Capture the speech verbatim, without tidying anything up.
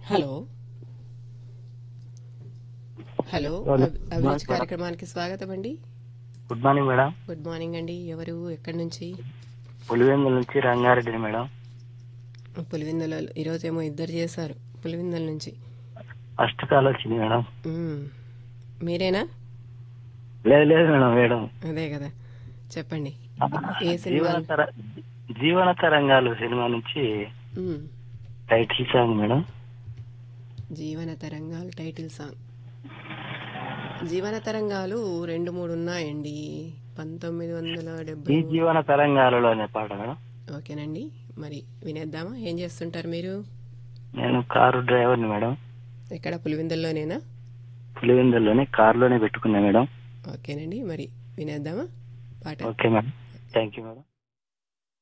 Hello hello hello. అభి- good అభిరుచి morning madam. కార్యక్రమానికి స్వాగతం అండి. Good morning madam. Good morning అండి. ఎవరు ఎక్కడి నుంచి? పులివెందుల నుంచి రంగారెడ్డి మేడం. పులివెందుల ఈరోజు ఏమో ఇద్దరు చేశారు పులివెందుల నుంచి. ఫస్ట్ కాల్ వచ్చింది మేడం. మ్మ్. మీరేనా? లేదు లేదు మేడం మేడం అదే కదా, చెప్పండి. ఏ జీవన సినిమాలు? తర జీవన తరంగాలు సినిమా నుంచి మ్మ్. Title song madam. జీవన తరంగాలు టైటిల్ సాంగ్. జీవన తరంగాలు రెండు మూడు ఉన్నాయండి. పంతొమ్మిది వందల డెబ్బై ఈ మూడు జీవన తరంగాలలో అనే పాట మేడం. ఓకేనండి, మరి వినేద్దామా? ఏం చేస్తుంటారు మీరు? నేను కారు డ్రైవర్ని మేడం. ఎక్కడ, పులివెందుల్లోనేనా? పులివెందుల్లోనే కారులోనే పెట్టుకున్నా మేడం. ఓకేనండి, మరి వినేద్దామా పాట? Okay madam. Thank you madam.